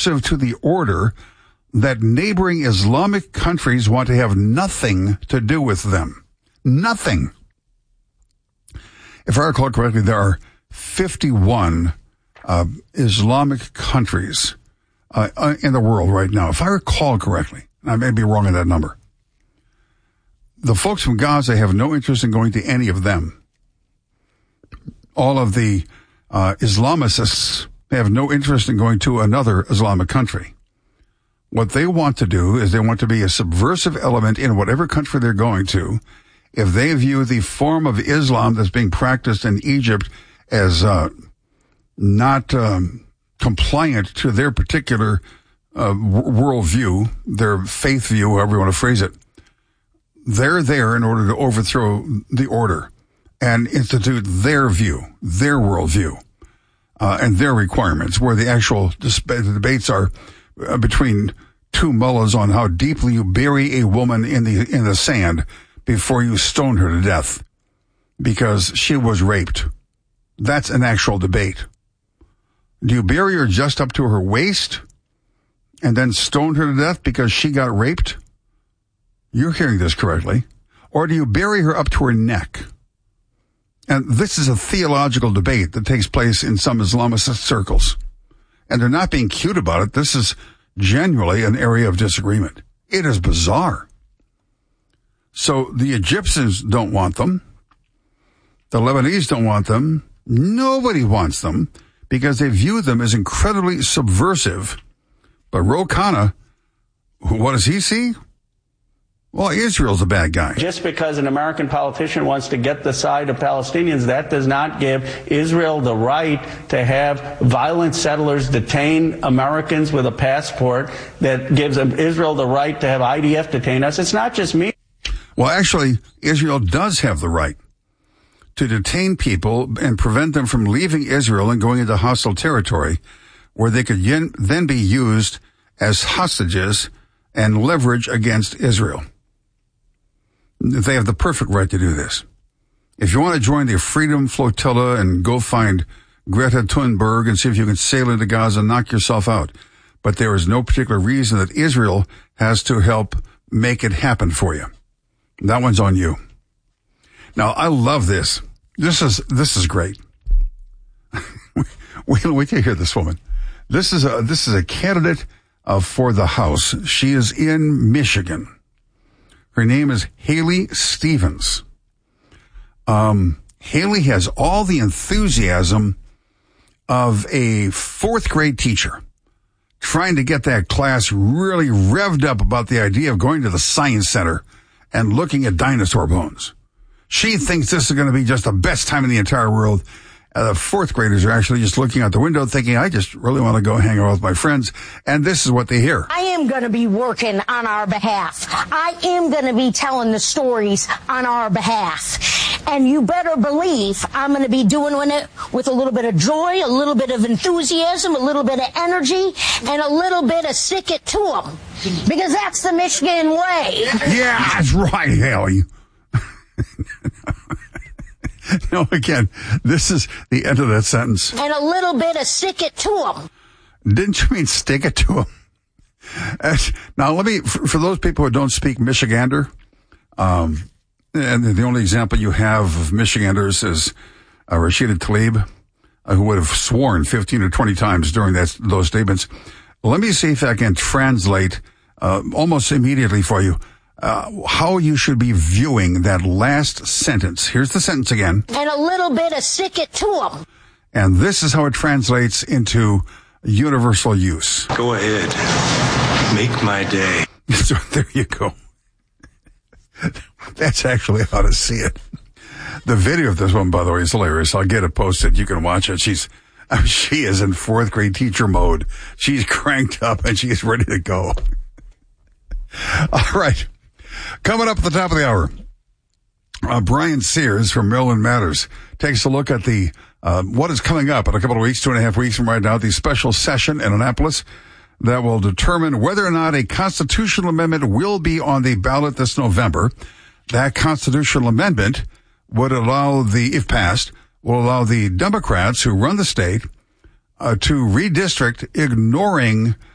subversive to the order that neighboring Islamic countries want to have nothing to do with them. Nothing. If I recall correctly, there are 51 Islamic countries in the world right now. If I recall correctly, I may be wrong on that number. The folks from Gaza have no interest in going to any of them. All of the Islamicists have no interest in going to another Islamic country. What they want to do is they want to be a subversive element in whatever country they're going to. If they view the form of Islam that's being practiced in Egypt as not compliant to their particular worldview, their faith view, however you want to phrase it, they're there in order to overthrow the order and institute their view, their worldview, and their requirements, where the actual debates are between two mullahs on how deeply you bury a woman in the sand before you stone her to death because she was raped. That's an actual debate. Do you bury her just up to her waist and then stone her to death because she got raped? You're hearing this correctly. Or do you bury her up to her neck? And this is a theological debate that takes place in some Islamist circles. And they're not being cute about it. This is genuinely an area of disagreement. It is bizarre. So the Egyptians don't want them. The Lebanese don't want them. Nobody wants them because they view them as incredibly subversive. But Ro Khanna, what does he see? Well, Israel's a bad guy. Just because an American politician wants to get the side of Palestinians, that does not give Israel the right to have violent settlers detain Americans with a passport. That gives Israel the right to have IDF detain us. It's not just me. Well, actually, Israel does have the right to detain people and prevent them from leaving Israel and going into hostile territory where they could then be used as hostages and leverage against Israel. They have the perfect right to do this. If you want to join the Freedom Flotilla and go find Greta Thunberg and see if you can sail into Gaza, knock yourself out. But there is no particular reason that Israel has to help make it happen for you. That one's on you. Now, I love this. This is great. Wait till you hear this woman. This is a candidate for the House. She is in Michigan. Her name is Haley Stevens. Haley has all the enthusiasm of a fourth grade teacher trying to get that class really revved up about the idea of going to the science center and looking at dinosaur bones. She thinks this is going to be just the best time in the entire world. The fourth graders are actually just looking out the window thinking, I just really want to go hang out with my friends. And this is what they hear. I am going to be working on our behalf. I am going to be telling the stories on our behalf. And you better believe I'm going to be doing it with a little bit of joy, a little bit of enthusiasm, a little bit of energy, and a little bit of stick it to them. Because that's the Michigan way. Yeah, that's right, Haley. No, again, this is the end of that sentence. And a little bit of stick it to them. Didn't you mean stick it to them? Now, let me, for those people who don't speak Michigander, and the only example you have of Michiganders is Rashida Tlaib, who would have sworn 15 or 20 times during those statements. Let me see if I can translate almost immediately for you how you should be viewing that last sentence. Here's the sentence again. And a little bit of stick it to them. And this is how it translates into universal use. Go ahead. Make my day. So there you go. That's actually how to see it. The video of this one, by the way, is hilarious. I'll get it posted. You can watch it. She is in fourth grade teacher mode. She's cranked up and she's ready to go. All right. Coming up at the top of the hour, Brian Sears from Maryland Matters takes a look at the what is coming up in a couple of weeks, 2.5 weeks from right now, the special session in Annapolis that will determine whether or not a constitutional amendment will be on the ballot this November. That constitutional amendment would allow if passed, will allow the Democrats who run the state to redistrict, ignoring